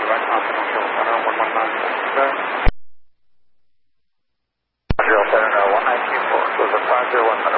Quebec Continental Center 119. Roger, Center 1924, so the 501 Center